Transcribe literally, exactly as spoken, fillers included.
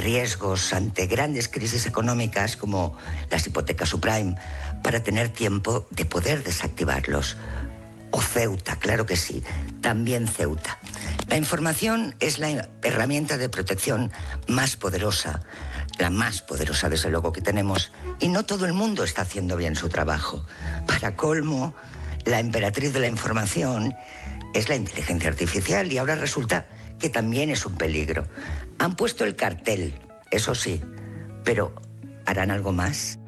riesgos ante grandes crisis económicas como las hipotecas subprime para tener tiempo de poder desactivarlos. O Ceuta, claro que sí, también Ceuta. La información es la herramienta de protección más poderosa, la más poderosa desde luego que tenemos, y no todo el mundo está haciendo bien su trabajo. Para colmo, la emperatriz de la información es la inteligencia artificial y ahora resulta que también es un peligro. Han puesto el cartel, eso sí, pero ¿harán algo más?